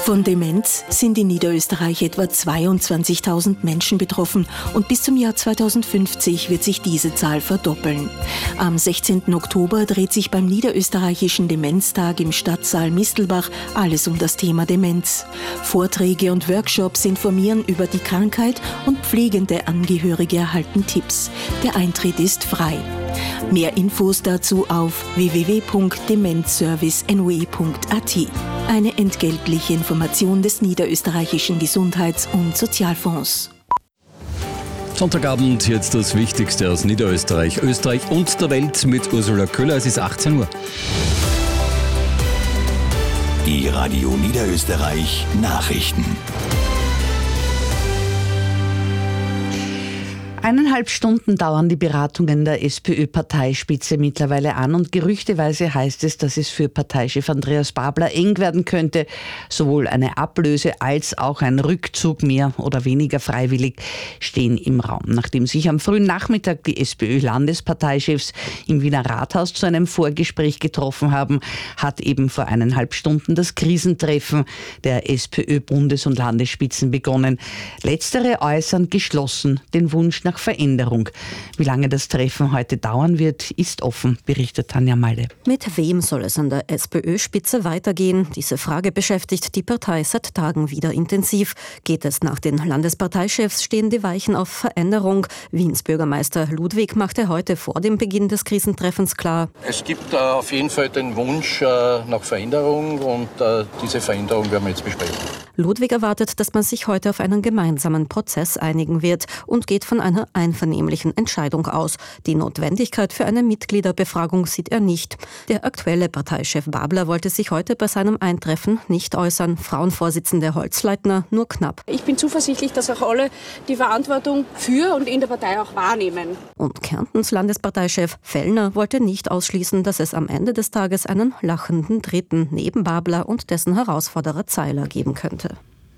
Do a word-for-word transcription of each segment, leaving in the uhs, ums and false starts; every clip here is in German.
Von Demenz sind in Niederösterreich etwa zweiundzwanzigtausend Menschen betroffen und bis zum Jahr zweitausendfünfzig wird sich diese Zahl verdoppeln. Am sechzehnten Oktober dreht sich beim Niederösterreichischen Demenztag im Stadtsaal Mistelbach alles um das Thema Demenz. Vorträge und Workshops informieren über die Krankheit und pflegende Angehörige erhalten Tipps. Der Eintritt ist frei. Mehr Infos dazu auf w w w punkt demenzservice n o e punkt a t. Eine entgeltliche Information des Niederösterreichischen Gesundheits- und Sozialfonds. Sonntagabend, jetzt das Wichtigste aus Niederösterreich, Österreich und der Welt mit Ursula Köhler. Es ist achtzehn Uhr. Die Radio Niederösterreich Nachrichten. Eineinhalb Stunden dauern die Beratungen der SPÖ-Parteispitze mittlerweile an und gerüchteweise heißt es, dass es für Parteichef Andreas Babler eng werden könnte. Sowohl eine Ablöse als auch ein Rückzug, mehr oder weniger freiwillig, stehen im Raum. Nachdem sich am frühen Nachmittag die SPÖ-Landesparteichefs im Wiener Rathaus zu einem Vorgespräch getroffen haben, hat eben vor eineinhalb Stunden das Krisentreffen der SPÖ-Bundes- und Landesspitzen begonnen. Letztere äußern geschlossen den Wunsch nach Veränderung. Wie lange das Treffen heute dauern wird, ist offen, berichtet Tanja Malde. Mit wem soll es an der SPÖ-Spitze weitergehen? Diese Frage beschäftigt die Partei seit Tagen wieder intensiv. Geht es nach den Landesparteichefs, stehen die Weichen auf Veränderung. Wiens Bürgermeister Ludwig machte heute vor dem Beginn des Krisentreffens klar: Es gibt äh, auf jeden Fall den Wunsch äh, nach Veränderung und äh, diese Veränderung werden wir jetzt besprechen. Ludwig erwartet, dass man sich heute auf einen gemeinsamen Prozess einigen wird und geht von einer einvernehmlichen Entscheidung aus. Die Notwendigkeit für eine Mitgliederbefragung sieht er nicht. Der aktuelle Parteichef Babler wollte sich heute bei seinem Eintreffen nicht äußern. Frauenvorsitzende Holzleitner nur knapp. Ich bin zuversichtlich, dass auch alle die Verantwortung für und in der Partei auch wahrnehmen. Und Kärntens Landesparteichef Fellner wollte nicht ausschließen, dass es am Ende des Tages einen lachenden Dritten neben Babler und dessen Herausforderer Zeiler geben könnte.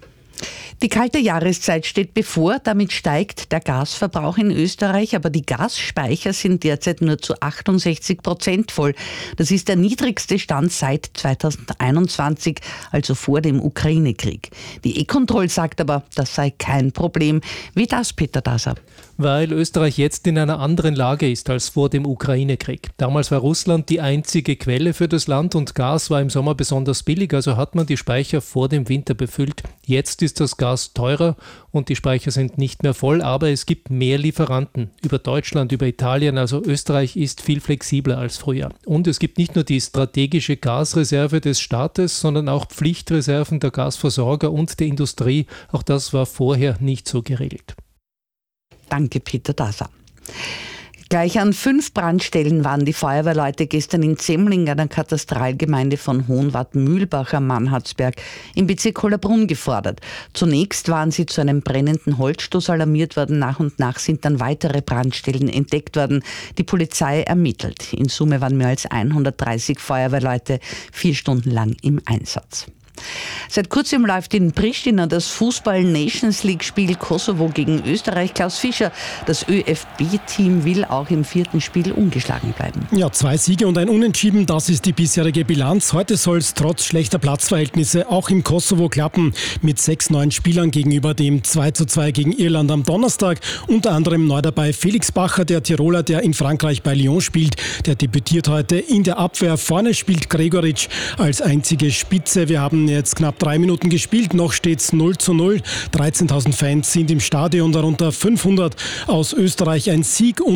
Die kalte Jahreszeit steht bevor, damit steigt der Gasverbrauch in Österreich, aber die Gasspeicher sind derzeit nur zu achtundsechzig Prozent voll. Das ist der niedrigste Stand seit zweitausendeinundzwanzig, also vor dem Ukraine-Krieg. Die E-Control sagt aber, das sei kein Problem. Wie das, Peter Daser? Weil Österreich jetzt in einer anderen Lage ist als vor dem Ukraine-Krieg. Damals war Russland die einzige Quelle für das Land und Gas war im Sommer besonders billig, also hat man die Speicher vor dem Winter befüllt. Jetzt ist das Gas teurer und die Speicher sind nicht mehr voll, aber es gibt mehr Lieferanten über Deutschland, über Italien, also Österreich ist viel flexibler als früher. Und es gibt nicht nur die strategische Gasreserve des Staates, sondern auch Pflichtreserven der Gasversorger und der Industrie. Auch das war vorher nicht so geregelt. Danke, Peter Daser. Gleich an fünf Brandstellen waren die Feuerwehrleute gestern in Zemling, einer Katastralgemeinde von Hohenwart-Mühlbach am Mannhardsberg im Bezirk Hollabrunn gefordert. Zunächst waren sie zu einem brennenden Holzstoß alarmiert worden. Nach und nach sind dann weitere Brandstellen entdeckt worden. Die Polizei ermittelt. In Summe waren mehr als hundertdreißig Feuerwehrleute vier Stunden lang im Einsatz. Seit kurzem läuft in Pristina das Fußball-Nations-League-Spiel Kosovo gegen Österreich. Klaus Fischer, das ÖFB-Team will auch im vierten Spiel ungeschlagen bleiben. Ja, zwei Siege und ein Unentschieden, das ist die bisherige Bilanz. Heute soll es trotz schlechter Platzverhältnisse auch im Kosovo klappen. Mit sechs neuen Spielern gegenüber dem zwei zu zwei gegen Irland am Donnerstag. Unter anderem neu dabei Felix Bacher, der Tiroler, der in Frankreich bei Lyon spielt. Der debütiert heute in der Abwehr. Vorne spielt Gregoritsch als einzige Spitze. Wir haben jetzt knapp drei Minuten gespielt, noch steht es null zu null. dreizehntausend Fans sind im Stadion, darunter fünfhundert aus Österreich. Ein Sieg und